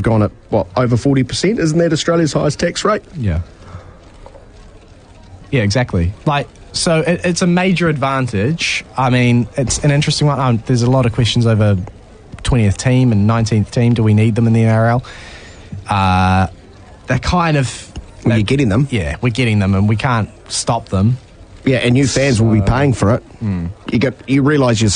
gone at, over 40%? Isn't that Australia's highest tax rate? Yeah. Yeah, exactly. So it's a major advantage. I mean, it's an interesting one. There's a lot of questions over 20th team and 19th team. Do we need them in the NRL? They're kind of... You're getting them. Yeah, we're getting them, and we can't stop them. Yeah, and you fans will be paying for it. You realise